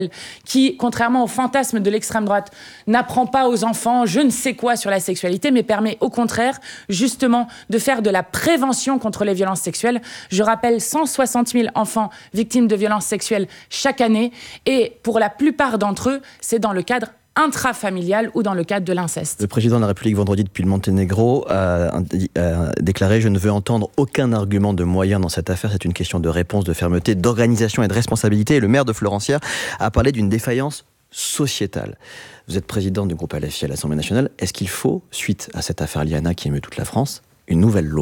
qui, contrairement au fantasme de l'extrême droite, n'apprend pas aux enfants je ne sais quoi sur la sexualité, mais permet au contraire, justement, de faire de la prévention contre les violences sexuelles. Je rappelle 160 000 enfants victimes de violences sexuelles chaque année, et pour la plupart d'entre eux, c'est dans le cadre intrafamilial ou dans le cadre de l'inceste. Le président de la République, vendredi, depuis le Monténégro, a déclaré « Je ne veux entendre aucun argument de moyens dans cette affaire. C'est une question de réponse, de fermeté, d'organisation et de responsabilité. » Et le maire de Florencières a parlé d'une défaillance sociétale. Vous êtes président du groupe LFI à l'Assemblée nationale. Est-ce qu'il faut, suite à cette affaire Liana qui émeut toute la France, une nouvelle loi ?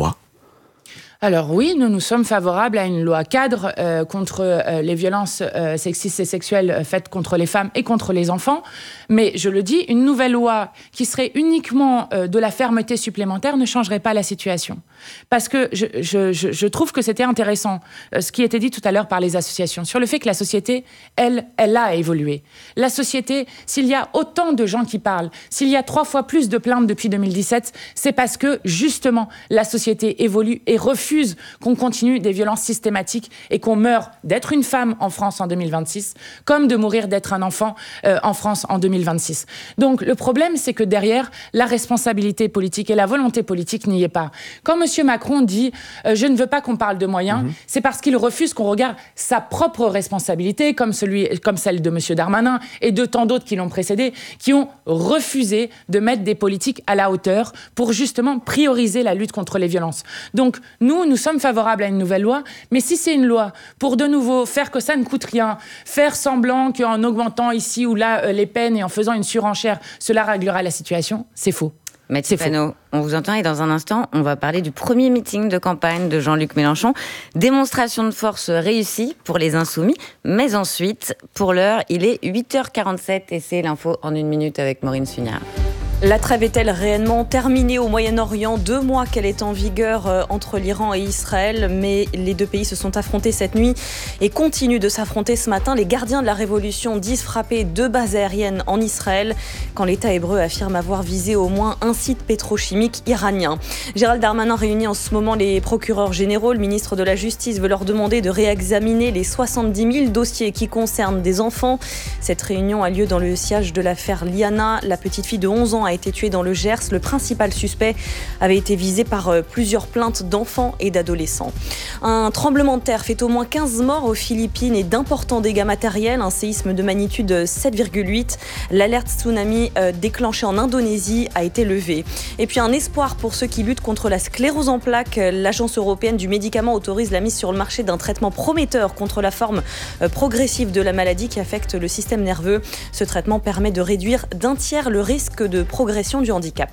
Alors oui, nous sommes favorables à une loi cadre contre les violences sexistes et sexuelles faites contre les femmes et contre les enfants. Mais je le dis, une nouvelle loi qui serait uniquement de la fermeté supplémentaire ne changerait pas la situation. Parce que je trouve que c'était intéressant ce qui était dit tout à l'heure par les associations sur le fait que la société, elle a évolué. La société, s'il y a autant de gens qui parlent, s'il y a 3 fois plus de plaintes depuis 2017, c'est parce que justement la société évolue et refuse qu'on continue des violences systématiques et qu'on meurt d'être une femme en France en 2026, comme de mourir d'être un enfant en France en 2026. Donc le problème, c'est que derrière, la responsabilité politique et la volonté politique n'y est pas. Quand M. Macron dit « je ne veux pas qu'on parle de moyens », c'est parce qu'il refuse qu'on regarde sa propre responsabilité, comme celle de M. Darmanin et de tant d'autres qui l'ont précédé, qui ont refusé de mettre des politiques à la hauteur pour justement prioriser la lutte contre les violences. Donc nous sommes favorables à une nouvelle loi, mais si c'est une loi pour de nouveau faire que ça ne coûte rien, faire semblant qu'en augmentant ici ou là les peines et en faisant une surenchère, cela réglera la situation, c'est faux. Mathilde Panot, on vous entend et dans un instant, on va parler du premier meeting de campagne de Jean-Luc Mélenchon. Démonstration de force réussie pour les Insoumis, mais ensuite, pour l'heure, il est 8h47 et c'est l'info en 1 minute avec Maureen Sugnard. La trêve est-elle réellement terminée au Moyen-Orient ? 2 mois qu'elle est en vigueur entre l'Iran et Israël, mais les 2 pays se sont affrontés cette nuit et continuent de s'affronter ce matin. Les gardiens de la révolution disent frapper 2 bases aériennes en Israël, quand l'État hébreu affirme avoir visé au moins un site pétrochimique iranien. Gérald Darmanin réunit en ce moment les procureurs généraux. Le ministre de la Justice veut leur demander de réexaminer les 70 000 dossiers qui concernent des enfants. Cette réunion a lieu dans le sillage de l'affaire Liana. La petite fille de 11 ans a été tué dans le Gers. Le principal suspect avait été visé par plusieurs plaintes d'enfants et d'adolescents. Un tremblement de terre fait au moins 15 morts aux Philippines et d'importants dégâts matériels. Un séisme de magnitude 7,8. L'alerte tsunami déclenchée en Indonésie a été levée. Et puis un espoir pour ceux qui luttent contre la sclérose en plaques. L'Agence européenne du médicament autorise la mise sur le marché d'un traitement prometteur contre la forme progressive de la maladie qui affecte le système nerveux. Ce traitement permet de réduire d'1 tiers le risque de progression du handicap.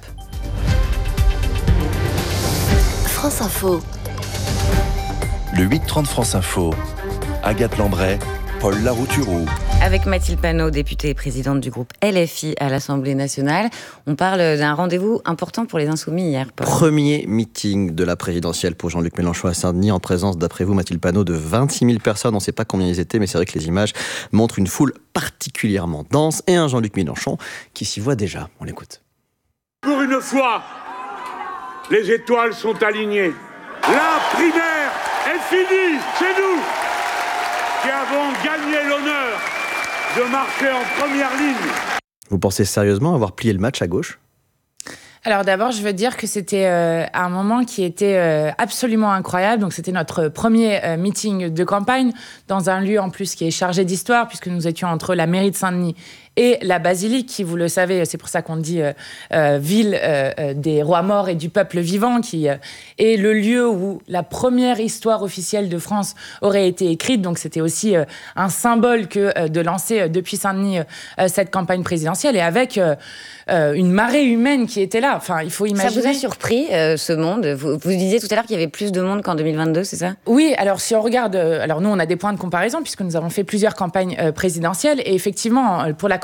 France Info. Le 8-30 France Info. Agathe Lambray, Paul Larouturou. Avec Mathilde Panot, députée et présidente du groupe LFI à l'Assemblée nationale. On parle d'un rendez-vous important pour les Insoumis hier, Paul. Premier meeting de la présidentielle pour Jean-Luc Mélenchon à Saint-Denis, en présence, d'après vous, Mathilde Panot, de 26 000 personnes. On ne sait pas combien ils étaient, mais c'est vrai que les images montrent une foule particulièrement dense et un Jean-Luc Mélenchon qui s'y voit déjà. On l'écoute. Pour une fois, les étoiles sont alignées. La primaire est finie, c'est nous qui avons gagné l'honneur de marcher en première ligne. Vous pensez sérieusement avoir plié le match à gauche ? Alors d'abord, je veux dire que c'était un moment qui était absolument incroyable. Donc c'était notre premier meeting de campagne dans un lieu en plus qui est chargé d'histoire, puisque nous étions entre la mairie de Saint-Denis et la basilique, qui, vous le savez, c'est pour ça qu'on dit ville des rois morts et du peuple vivant, qui est le lieu où la première histoire officielle de France aurait été écrite. Donc c'était aussi un symbole que de lancer depuis Saint-Denis cette campagne présidentielle, et avec une marée humaine qui était là. Enfin, il faut imaginer. Ça vous a surpris, ce monde ? Vous disiez tout à l'heure qu'il y avait plus de monde qu'en 2022, c'est ça ? Oui, alors si on regarde... alors nous, on a des points de comparaison, puisque nous avons fait plusieurs campagnes présidentielles, et effectivement, pour la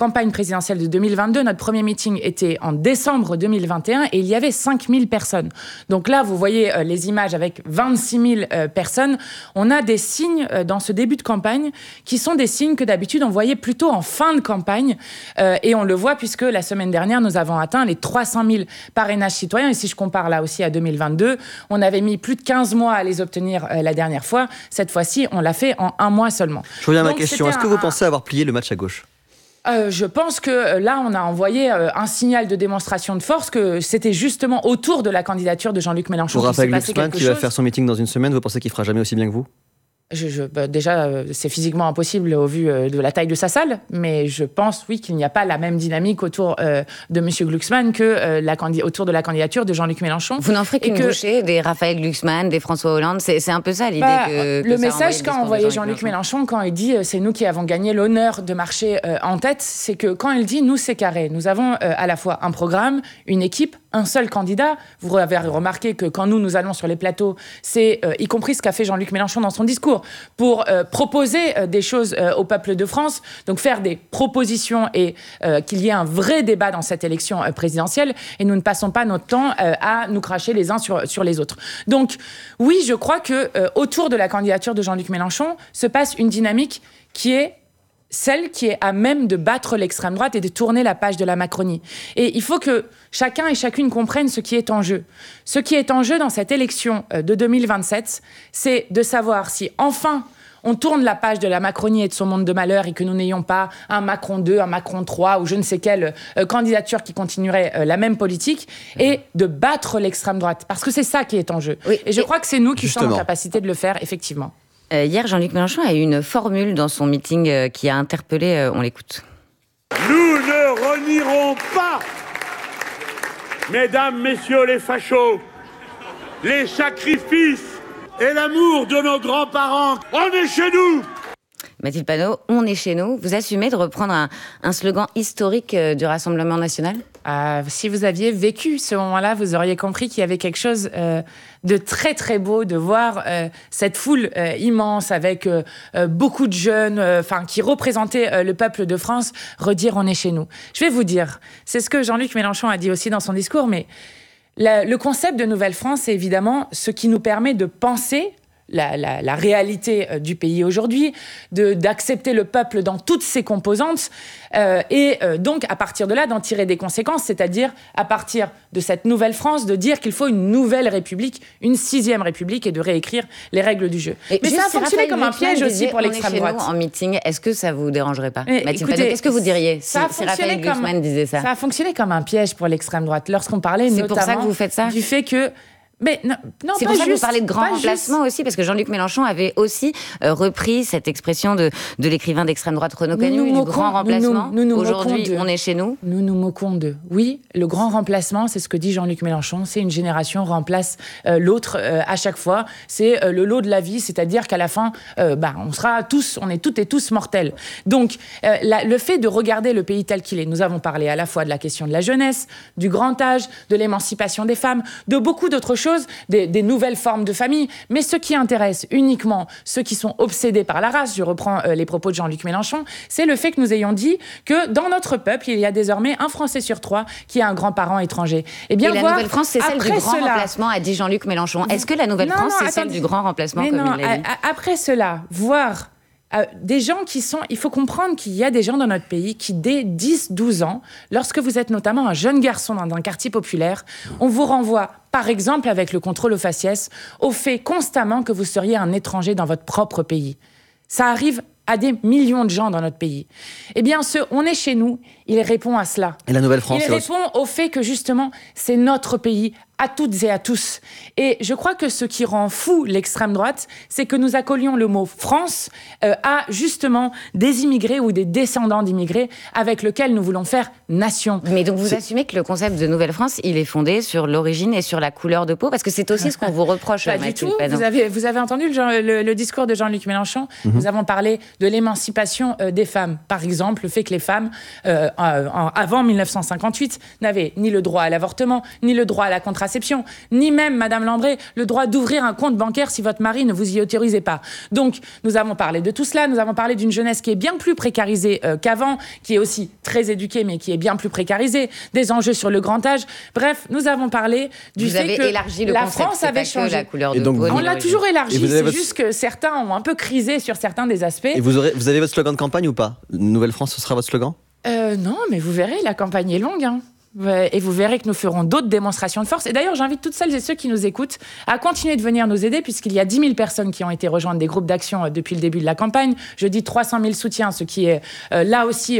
campagne présidentielle de 2022, notre premier meeting était en décembre 2021 et il y avait 5000 personnes. Donc là, vous voyez les images avec 26 000 personnes. On a des signes dans ce début de campagne qui sont des signes que d'habitude on voyait plutôt en fin de campagne. Et on le voit puisque la semaine dernière, nous avons atteint les 300 000 parrainages citoyens. Et si je compare là aussi à 2022, on avait mis plus de 15 mois à les obtenir la dernière fois. Cette fois-ci, on l'a fait en 1 mois seulement. Je reviens à ma question. Est-ce que vous pensez avoir plié le match à gauche ? Je pense que là, on a envoyé un signal de démonstration de force, que c'était justement autour de la candidature de Jean-Luc Mélenchon. Pour Raphaël Glucksmann, qui va faire son meeting dans une semaine, vous pensez qu'il fera jamais aussi bien que vous ? Déjà, c'est physiquement impossible au vu de la taille de sa salle, mais je pense, oui, qu'il n'y a pas la même dynamique autour de M. Glucksmann que autour de la candidature de Jean-Luc Mélenchon. Vous n'en ferez qu'une bouchée des Raphaël Glucksmann, des François Hollande, c'est un peu ça l'idée que le message qu'a envoyé Jean-Luc Mélenchon quand il dit « c'est nous qui avons gagné l'honneur de marcher en tête », c'est que quand il dit « nous, c'est carré », nous avons à la fois un programme, une équipe, un seul candidat. Vous avez remarqué que quand nous allons sur les plateaux, c'est y compris ce qu'a fait Jean-Luc Mélenchon dans son discours, pour proposer des choses au peuple de France, donc faire des propositions et qu'il y ait un vrai débat dans cette élection présidentielle, et nous ne passons pas notre temps à nous cracher les uns sur les autres. Donc oui, je crois que autour de la candidature de Jean-Luc Mélenchon se passe une dynamique qui est celle qui est à même de battre l'extrême droite et de tourner la page de la Macronie. Et il faut que chacun et chacune comprenne ce qui est en jeu. Ce qui est en jeu dans cette élection de 2027, c'est de savoir si enfin on tourne la page de la Macronie et de son monde de malheur et que nous n'ayons pas un Macron 2, un Macron 3 ou je ne sais quelle candidature qui continuerait la même politique, et de battre l'extrême droite. Parce que c'est ça qui est en jeu. Oui, et je crois que c'est nous qui sommes en capacité de le faire, effectivement. Hier, Jean-Luc Mélenchon a eu une formule dans son meeting qui a interpellé. On l'écoute. Nous ne renierons pas, mesdames, messieurs les fachos, les sacrifices et l'amour de nos grands-parents. On est chez nous! Mathilde Panot, on est chez nous. Vous assumez de reprendre un slogan historique du Rassemblement national ? Si vous aviez vécu ce moment-là, vous auriez compris qu'il y avait quelque chose de très très beau de voir cette foule immense avec beaucoup de jeunes, qui représentaient le peuple de France, redire « on est chez nous ». Je vais vous dire, c'est ce que Jean-Luc Mélenchon a dit aussi dans son discours, mais le concept de Nouvelle-France, c'est évidemment ce qui nous permet de penser la réalité du pays aujourd'hui, d'accepter le peuple dans toutes ses composantes et donc à partir de là d'en tirer des conséquences, c'est-à-dire à partir de cette nouvelle France, de dire qu'il faut une nouvelle République, une 6e République et de réécrire les règles du jeu. Mais ça a fonctionné comme un piège aussi pour l'extrême droite. En meeting, est-ce que ça vous dérangerait pas, Mathilde Panot, qu'est-ce que vous diriez si Raphaël Glucksmann disait ça ? Ça a fonctionné comme un piège pour l'extrême droite. Lorsqu'on parlait notamment pour ça que vous faites ça ? Du fait que mais non, c'est pour ça que vous parlez de grand remplacement aussi, parce que Jean-Luc Mélenchon avait aussi repris cette expression de l'écrivain d'extrême droite Renaud Camus, du grand remplacement. Aujourd'hui, on est chez nous. Nous nous moquons d'eux. Oui, le grand remplacement, c'est ce que dit Jean-Luc Mélenchon, c'est une génération remplace l'autre à chaque fois. C'est le lot de la vie, c'est-à-dire qu'à la fin, on est toutes et tous mortels. Donc, le fait de regarder le pays tel qu'il est, nous avons parlé à la fois de la question de la jeunesse, du grand âge, de l'émancipation des femmes, de beaucoup d'autres choses, des nouvelles formes de famille, mais ce qui intéresse uniquement ceux qui sont obsédés par la race, je reprends les propos de Jean-Luc Mélenchon, c'est le fait que nous ayons dit que dans notre peuple, il y a désormais un Français sur 3 qui a un grand-parent étranger. Et la Nouvelle-France, c'est celle du grand remplacement, a dit Jean-Luc Mélenchon. Est-ce que la Nouvelle-France, c'est celle du grand remplacement, comme il l'a dit ? Après cela, voir des gens qui sont... Il faut comprendre qu'il y a des gens dans notre pays qui, dès 10-12 ans, lorsque vous êtes notamment un jeune garçon dans un quartier populaire, on vous renvoie, par exemple avec le contrôle aux faciès, au fait constamment que vous seriez un étranger dans votre propre pays. Ça arrive à des millions de gens dans notre pays. Eh bien, on est chez nous, il répond à cela. Et la Nouvelle-France, il répond au fait que, justement, c'est notre pays, à toutes et à tous. Et je crois que ce qui rend fou l'extrême droite, c'est que nous accolions le mot « France » à, justement, des immigrés ou des descendants d'immigrés avec lesquels nous voulons faire nation. Mais donc, vous assumez que le concept de Nouvelle-France, il est fondé sur l'origine et sur la couleur de peau ? Parce que c'est aussi ce qu'on vous reproche, Pas du tout. Vous avez entendu le discours de Jean-Luc Mélenchon ? Nous avons parlé de l'émancipation des femmes. Par exemple, le fait que les femmes, avant 1958, n'avaient ni le droit à l'avortement, ni le droit à la contraception, ni même, Madame Lambré, le droit d'ouvrir un compte bancaire si votre mari ne vous y autorisait pas. Donc, nous avons parlé de tout cela, nous avons parlé d'une jeunesse qui est bien plus précarisée qu'avant, qui est aussi très éduquée, mais qui est bien plus précarisée, des enjeux sur le grand âge. Bref, nous avons parlé du fait que la France avait changé. La couleur de peau, on l'a toujours élargi, c'est juste que certains ont un peu crisé sur certains des aspects. Et vous avez votre slogan de campagne ou pas ? Nouvelle France, ce sera votre slogan ? Non, mais vous verrez, la campagne est longue, hein. Et vous verrez que nous ferons d'autres démonstrations de force. Et d'ailleurs, j'invite toutes celles et ceux qui nous écoutent à continuer de venir nous aider, puisqu'il y a 10 000 personnes qui ont été rejoindre des groupes d'action depuis le début de la campagne. Je dis 300 000 soutiens, ce qui est là aussi